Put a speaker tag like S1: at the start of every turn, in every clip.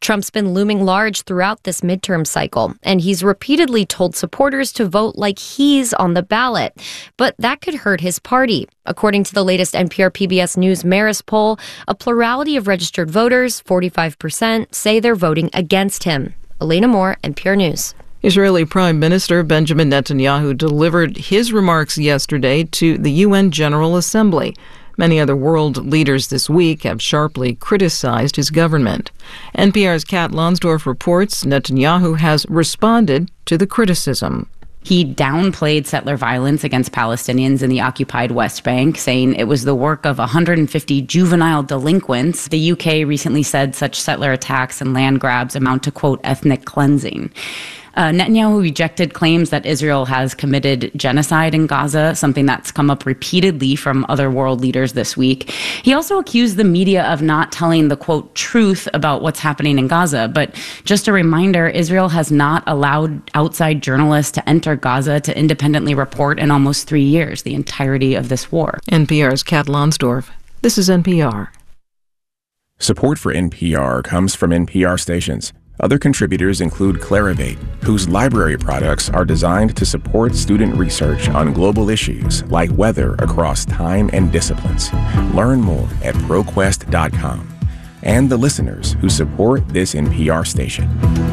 S1: Trump's been looming large throughout this midterm cycle, and he's repeatedly told supporters to vote like he's on the ballot. But that could hurt his party. According to the latest NPR PBS News Marist poll, a plurality of registered voters, 45%, say they're voting against him. Elena Moore, NPR News.
S2: Israeli Prime Minister Benjamin Netanyahu delivered his remarks yesterday to the UN General Assembly. Many other world leaders this week have sharply criticized his government. NPR's Kat Lonsdorf reports Netanyahu has responded to the criticism.
S3: He downplayed settler violence against Palestinians in the occupied West Bank, saying it was the work of 150 juvenile delinquents. The UK recently said such settler attacks and land grabs amount to, quote, ethnic cleansing. Netanyahu rejected claims that Israel has committed genocide in Gaza, something that's come up repeatedly from other world leaders this week. He also accused the media of not telling the, quote, truth about what's happening in Gaza. But just a reminder, Israel has not allowed outside journalists to enter Gaza to independently report in almost 3 years, the entirety of this war.
S2: NPR's Kat Lonsdorf. This is NPR.
S4: Support for NPR comes from NPR stations. Other contributors include Clarivate, whose library products are designed to support student research on global issues like weather across time and disciplines. Learn more at ProQuest.com. And the listeners who support this NPR station.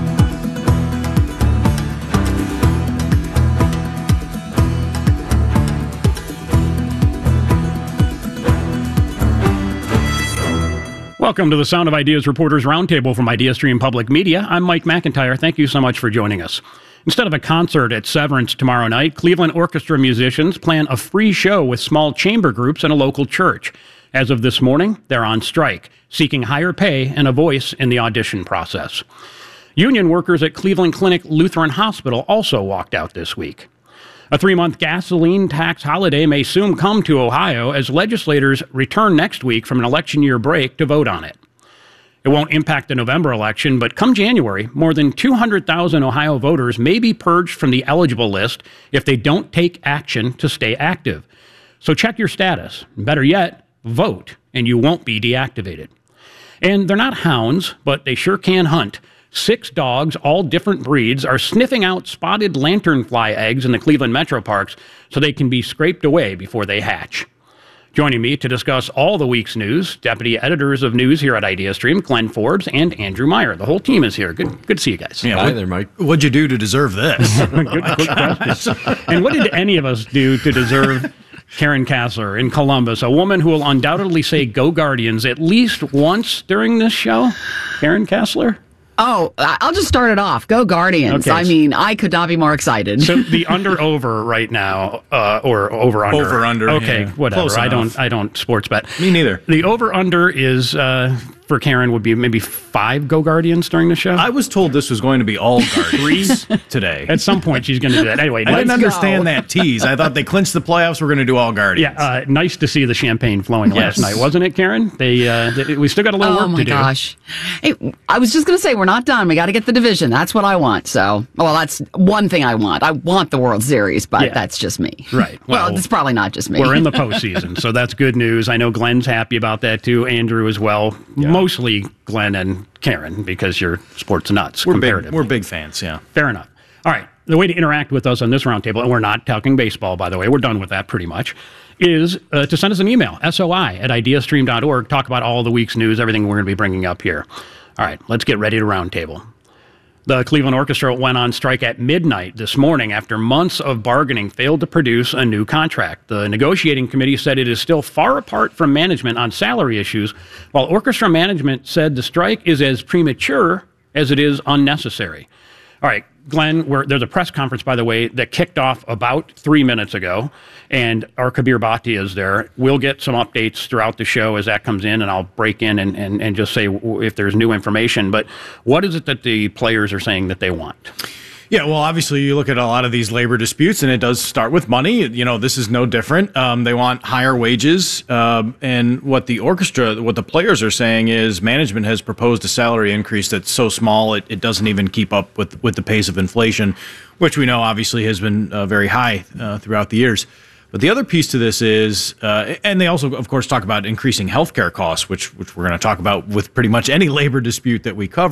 S5: Welcome to the Sound of Ideas Reporters Roundtable from IdeaStream Public Media. I'm Mike McIntyre. Thank you so much for joining us. Instead of a concert at Severance tomorrow night, Cleveland Orchestra musicians plan a free show with small chamber groups in a local church. As of this morning, they're on strike, seeking higher pay and a voice in the audition process. Union workers at Cleveland Clinic Lutheran Hospital also walked out this week. A 3-month gasoline tax holiday may soon come to Ohio as legislators return next week from an election year break to vote on it. It won't impact the November election, but come January, more than 200,000 Ohio voters may be purged from the eligible list if they don't take action to stay active. So check your status. Better yet, vote, and you won't be deactivated. And they're not hounds, but they sure can hunt. 6 dogs, all different breeds, are sniffing out spotted lanternfly eggs in the Cleveland metro parks so they can be scraped away before they hatch. Joining me to discuss all the week's news, deputy editors of news here at IdeaStream, Glenn Forbes and Andrew Meyer. The whole team is here. Good to see you guys.
S6: Yeah, hi there, Mike. What'd you do to deserve this?
S5: Good question. And what did any of us do to deserve Karen Kassler in Columbus, a woman who will undoubtedly say "Go Guardians" at least once during this show? Karen Kassler?
S7: Oh, I'll just start it off. Go Guardians. Okay. I mean, I could not be more excited.
S5: So the under-over right now, or over-under.
S6: Over-under.
S5: Okay,
S6: yeah.
S5: Whatever. I don't sports bet.
S6: Me neither.
S5: The over-under is, for Karen, would be maybe 5 Go Guardians during the show.
S6: I was told this was going to be all Guardians today.
S5: At some point, she's going to do that. Anyway,
S6: I didn't understand that tease. I thought they clinched the playoffs. We're going to do all Guardians.
S5: Yeah, nice to see the champagne flowing last night, wasn't it, Karen? We still got a little work to do.
S7: Oh, my gosh. Hey, I was just going to say, we're not done. We got to get the division. That's what I want. So, well, that's one thing I want. I want the World Series, but that's just me.
S5: Right.
S7: Well, it's probably not just me.
S5: We're in the postseason, so that's good news. I know Glenn's happy about that, too. Andrew as well. Yeah. Mostly Glenn and Karen, because you're sports nuts, comparatively.
S6: We're big fans, yeah.
S5: Fair enough. All right. The way to interact with us on this roundtable, and we're not talking baseball, by the way, we're done with that pretty much, is to send us an email, soi@ideastream.org, talk about all the week's news, everything we're going to be bringing up here. All right, let's get ready to roundtable. The Cleveland Orchestra went on strike at midnight this morning after months of bargaining failed to produce a new contract. The negotiating committee said it is still far apart from management on salary issues, while orchestra management said the strike is as premature as it is unnecessary. All right, Glenn, there's a press conference, by the way, that kicked off about 3 minutes ago, and our Kabir Bhatti is there. We'll get some updates throughout the show as that comes in, and I'll break in and just say if there's new information. But what is it that the players are saying that they want?
S6: Yeah, well, obviously, you look at a lot of these labor disputes, and it does start with money. You know, this is no different. They want higher wages, and what the players are saying is management has proposed a salary increase that's so small it doesn't even keep up with the pace of inflation, which we know obviously has been very high throughout the years. But the other piece to this is, and they also, of course, talk about increasing healthcare costs, which we're going to talk about with pretty much any labor dispute that we cover.